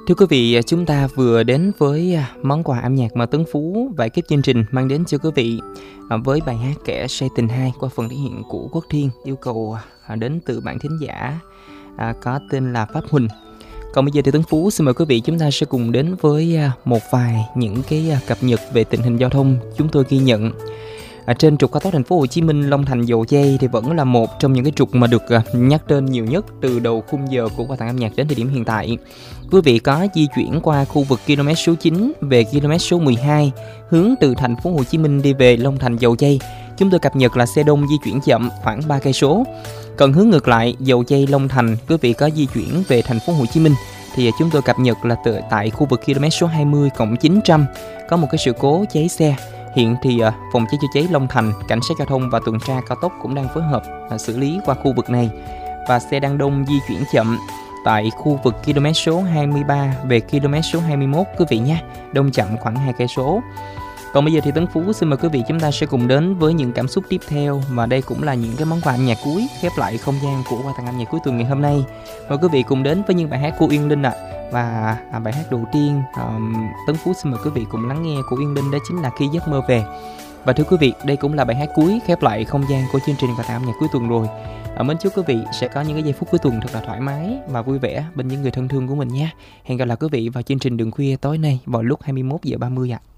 Thưa quý vị, chúng ta vừa đến với món quà âm nhạc mà Tấn Phú và ekip chương trình mang đến cho quý vị với bài hát Kẻ Say Tình 2 qua phần thể hiện của Quốc Thiên, yêu cầu đến từ bạn thính giả có tên là Pháp Huỳnh. Còn bây giờ thì Tấn Phú xin mời quý vị chúng ta sẽ cùng đến với một vài những cái cập nhật về tình hình giao thông chúng tôi ghi nhận. Trên trục cao tốc Thành phố Hồ Chí Minh Long Thành Dầu Giây thì vẫn là một trong những cái trục mà được nhắc đến nhiều nhất từ đầu khung giờ của quà tặng âm nhạc đến thời điểm hiện tại. Quý vị có di chuyển qua khu vực km số 9 về km số 12 hướng từ Thành phố Hồ Chí Minh đi về Long Thành Dầu Giây, chúng tôi cập nhật là xe đông di chuyển chậm khoảng 3 cây số. Còn hướng ngược lại Dầu Giây Long Thành, quý vị có di chuyển về Thành phố Hồ Chí Minh thì chúng tôi cập nhật là tại khu vực km số 20+900 có một cái sự cố cháy xe. Hiện thì phòng cháy chữa cháy Long Thành, cảnh sát giao thông và tuần tra cao tốc cũng đang phối hợp xử lý qua khu vực này. Và xe đang đông di chuyển chậm tại khu vực km số 23 về km số 21 quý vị nhé, đông chậm khoảng 2 cây số. Còn bây giờ thì Tấn Phú xin mời quý vị chúng ta sẽ cùng đến với những cảm xúc tiếp theo, và đây cũng là những cái món quà âm nhạc cuối khép lại không gian của quà tặng âm nhạc cuối tuần ngày hôm nay. Mời quý vị cùng đến với những bài hát của Uyên Linh và bài hát đầu tiên Tấn Phú xin mời quý vị cùng lắng nghe của Uyên Linh, đó chính là Khi Giấc Mơ Về. Và thưa quý vị, đây cũng là bài hát cuối khép lại không gian của chương trình quà tặng âm nhạc cuối tuần rồi. Mến chúc quý vị sẽ có những cái giây phút cuối tuần thật là thoải mái và vui vẻ bên những người thân thương của mình nhé. Hẹn gặp lại quý vị vào chương trình Đường Khuya tối nay vào lúc 21h30 ạ.